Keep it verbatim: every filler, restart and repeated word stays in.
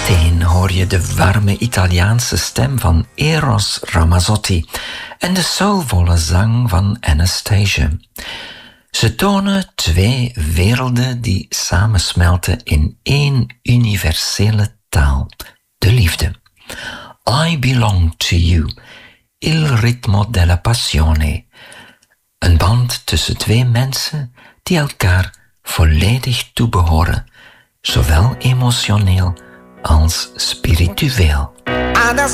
Meteen hoor je de warme Italiaanse stem van Eros Ramazzotti en de soulvolle zang van Anastasia. Ze tonen twee werelden die samensmelten in één universele taal, de liefde. I belong to you, il ritmo della passione. Een band tussen twee mensen die elkaar volledig toebehoren, zowel emotioneel als spiritueel. Adesso